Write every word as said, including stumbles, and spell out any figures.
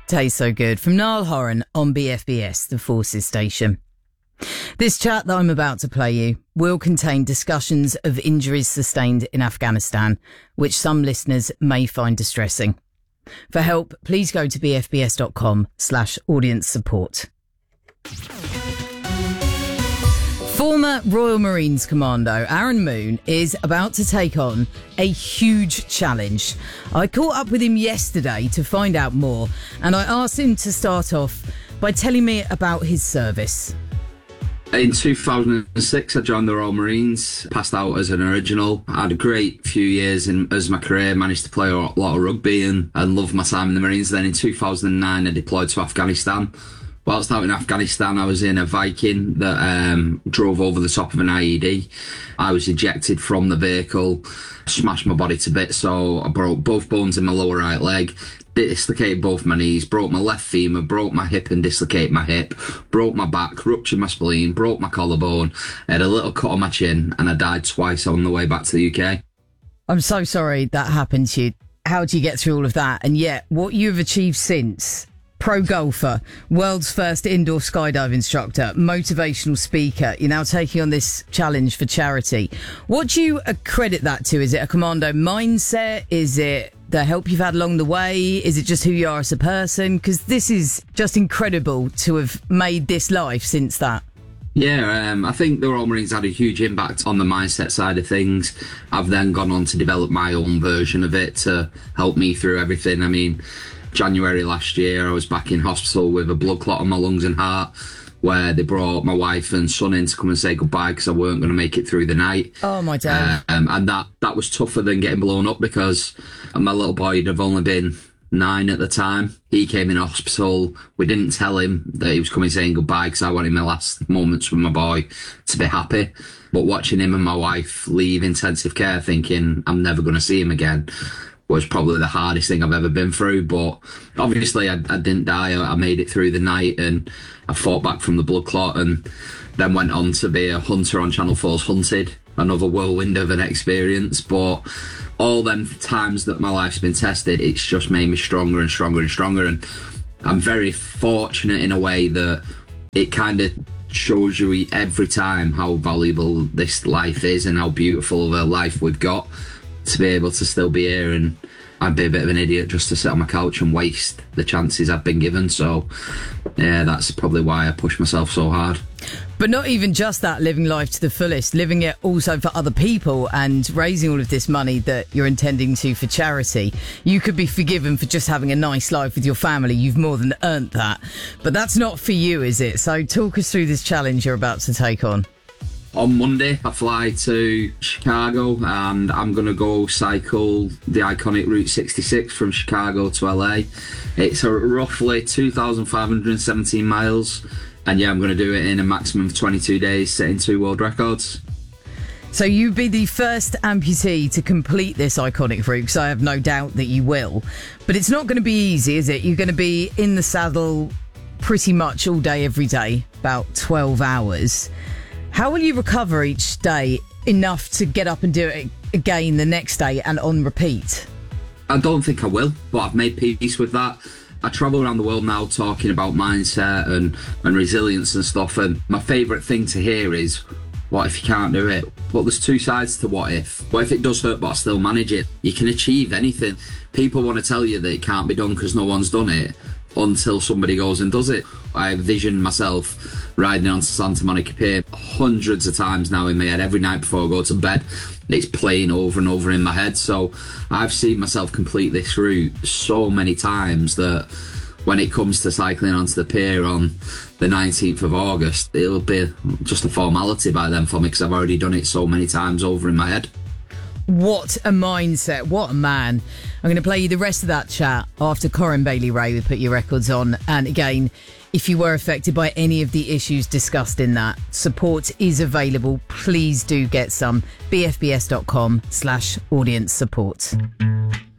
Tastes so good from Niall Horan on B F B S, the Forces station. This chat that I'm about to play you will contain discussions of injuries sustained in Afghanistan, which some listeners may find distressing. For help, please go to bfbs.com slash audience support. Former Royal Marines Commando Aaron Moon is about to take on a huge challenge. I caught up with him yesterday to find out more, and I asked him to start off by telling me about his service. In two thousand six, I joined the Royal Marines, passed out as an original. I had a great few years in as my career, managed to play a lot of rugby and, and loved my time in the Marines. Then in two thousand nine, I deployed to Afghanistan. Whilst out in Afghanistan, I was in a Viking that um, drove over the top of an I E D. I was ejected from the vehicle, smashed my body to bits, so I broke both bones in my lower right leg, dislocated both my knees, broke my left femur, broke my hip and dislocated my hip, broke my back, ruptured my spleen, broke my collarbone, I had a little cut on my chin, and I died twice on the way back to the U K. I'm so sorry that happened to you. How do you get through all of that? And yet, what you've achieved since... Pro golfer, world's first indoor skydive instructor, motivational speaker. You're now taking on this challenge for charity. What do you accredit that to? Is it a commando mindset? Is it the help you've had along the way? Is it just who you are as a person? Because this is just incredible to have made this life since that. Yeah, um, I think the Royal Marines had a huge impact on the mindset side of things. I've then gone on to develop my own version of it to help me through everything. I mean, January last year, I was back in hospital with a blood clot on my lungs and heart, where they brought my wife and son in to come and say goodbye because I weren't going to make it through the night. Oh, my dad. Uh, um, and that, that was tougher than getting blown up because my little boy had only been nine at the time. He came in hospital. We didn't tell him that he was coming saying goodbye because I wanted my last moments with my boy to be happy. But watching him and my wife leave intensive care thinking I'm never going to see him again was probably the hardest thing I've ever been through. But obviously I, I didn't die. I, I made it through the night and I fought back from the blood clot and then went on to be a hunter on Channel four's Hunted. Another whirlwind of an experience. But all them times that my life's been tested, it's just made me stronger and stronger and stronger. And I'm very fortunate in a way that it kind of shows you every time how valuable this life is and how beautiful of a life we've got. To be able to still be here, and I'd be a bit of an idiot just to sit on my couch and waste the chances I've been given. So yeah, that's probably why I push myself so hard. But not even just that, living life to the fullest, living it also for other people and raising all of this money that you're intending to for charity. You could be forgiven for just having a nice life with your family. You've more than earned that. But that's not for you, is it? So talk us through this challenge you're about to take on. On Monday, I fly to Chicago and I'm going to go cycle the iconic Route sixty-six from Chicago to L A. It's a roughly two thousand five hundred seventeen miles. And yeah, I'm going to do it in a maximum of twenty-two days, setting two world records. So you'd be the first amputee to complete this iconic route, because I have no doubt that you will. But it's not going to be easy, is it? You're going to be in the saddle pretty much all day, every day, about twelve hours. How will you recover each day enough to get up and do it again the next day and on repeat? I don't think I will, but I've made peace with that. I travel around the world now talking about mindset and, and resilience and stuff, and my favourite thing to hear is, what if you can't do it? But there's two sides to what if. What if it does hurt but I still manage it? You can achieve anything. People want to tell you that it can't be done because no one's done it until somebody goes and does it. I envision myself riding onto Santa Monica Pier hundreds of times now in my head. Every night before I go to bed, it's playing over and over in my head. So I've seen myself complete this route so many times that when it comes to cycling onto the pier on the nineteenth of August, it'll be just a formality by then for me because I've already done it so many times over in my head. What a mindset. What a man. I'm going to play you the rest of that chat after Corin Bailey-Rae would put your records on. And again, if you were affected by any of the issues discussed in that, support is available. Please do get some. bfbs.com slash audience support.